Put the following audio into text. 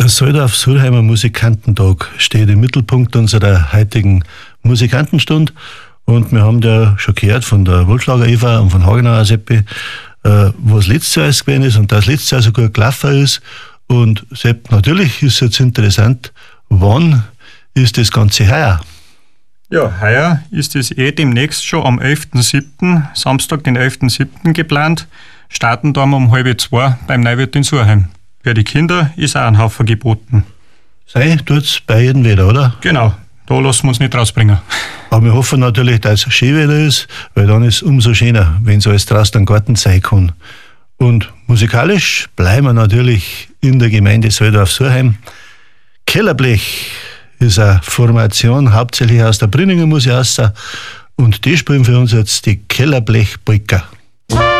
Der Soldorf-Sulheimer Musikantentag steht im Mittelpunkt unserer heutigen Musikantenstunde. Und wir haben ja schon gehört von der Wohlschlager Eva und von Hagenauer Seppi, was letztes Jahr alles gewesen ist und dass letztes Jahr so gut gelaufen ist. Und Sepp, natürlich ist jetzt interessant, wann ist das Ganze heuer? Ja, heuer ist es demnächst schon am 11.07., Samstag, den 11.07. geplant. Starten dann um 1:30 beim Neuwirt in Surheim. Für die Kinder ist auch ein Haufen geboten. Sei tut's bei jedem wieder, oder? Genau, da lassen wir uns nicht rausbringen. Aber wir hoffen natürlich, dass es schön wieder ist, weil dann ist es umso schöner, wenn so alles draußen am Garten sein kann. Und musikalisch bleiben wir natürlich in der Gemeinde Soldorf-Surheim. Kellerblech ist eine Formation, hauptsächlich aus der Brinninger Musik raus. Und die spielen für uns jetzt die Kellerblech-Polka.